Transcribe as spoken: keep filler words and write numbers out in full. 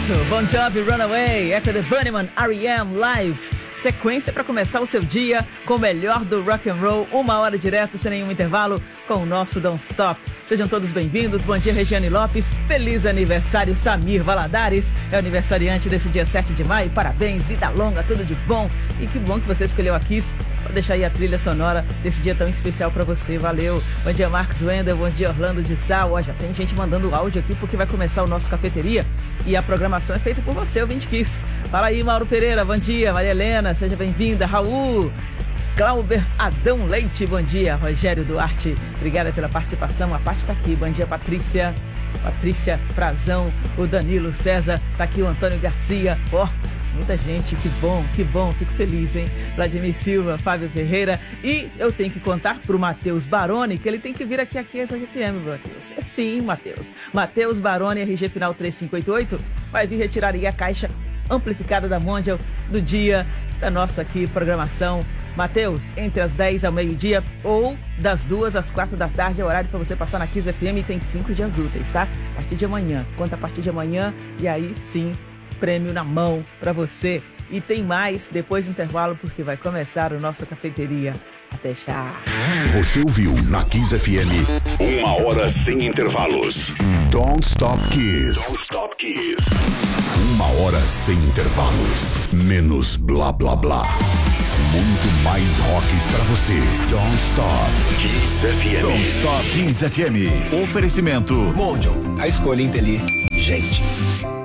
isso, Bon Jovi, Runaway, Echo the Bunnymen, R E M, Live. Sequência para começar o seu dia com o melhor do rock and roll, uma hora direto, sem nenhum intervalo, com o nosso Don't Stop. Sejam todos bem-vindos, bom dia Regiane Lopes, feliz aniversário Samir Valadares, é o aniversariante desse dia sete de maio, parabéns, vida longa, tudo de bom, e que bom que você escolheu a Kiss, vou deixar aí a trilha sonora desse dia tão especial para você, valeu. Bom dia Marcos Wendel, bom dia Orlando de Sal, ó, já tem gente mandando áudio aqui porque vai começar o nosso Cafeteria e a programação é feita por você, ouvinte Kiss. Fala aí Mauro Pereira, bom dia, Maria Helena, seja bem-vinda, Raul, Glauber Adão Leite, bom dia, Rogério Duarte, obrigada pela participação, a parte tá aqui, bom dia Patrícia, Patrícia Frazão, o Danilo César, tá aqui o Antônio Garcia, ó, oh, muita gente, que bom, que bom, fico feliz, hein, Vladimir Silva, Fábio Ferreira, e eu tenho que contar pro Matheus Baroni que ele tem que vir aqui aqui essa F M, Matheus, é sim, Matheus, Matheus Baroni, R G final três cinco oito oito, vai vir retirar aí a caixa amplificada da Mondial do dia da nossa aqui programação. Matheus, entre as dez ao meio-dia ou das duas às quatro da tarde é horário para você passar na Kiss F M e tem cinco dias úteis, tá? A partir de amanhã, conta a partir de amanhã e aí sim, prêmio na mão para você. E tem mais depois do intervalo porque vai começar o nosso Cafeteria. Até já. Você ouviu na Kiss F M uma hora sem intervalos. Don't Stop Kiss. Don't Stop Kiss. Uma hora sem intervalos. Menos blá blá blá. Muito mais rock pra você. Don't Stop Kiss F M. Don't Stop Kiss F M. Oferecimento Mondial, a escolha inteligente.